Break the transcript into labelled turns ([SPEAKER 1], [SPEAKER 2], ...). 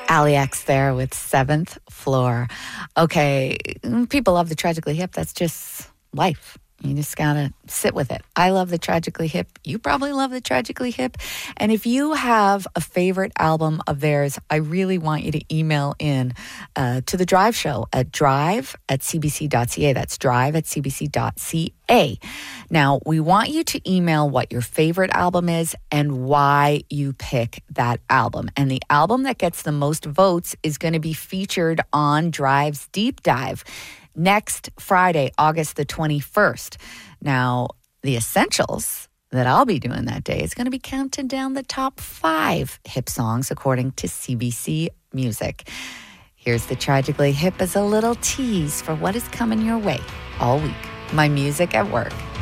[SPEAKER 1] Ali X there with Seventh Floor. Okay, people love the Tragically Hip. That's just life. You just gotta sit with it. I love the Tragically Hip. You probably love the Tragically Hip. And if you have a favorite album of theirs, I really want you to email in to the Drive Show at drive@cbc.ca. That's drive@cbc.ca. Now, we want you to email what your favorite album is and why you pick that album. And the album that gets the most votes is going to be featured on Drive's Deep Dive next Friday, August the 21st. Now, the essentials that I'll be doing that day is going to be counting down the top 5 hip songs according to CBC Music. Here's the Tragically Hip as a little tease for what is coming your way all week. My music at work.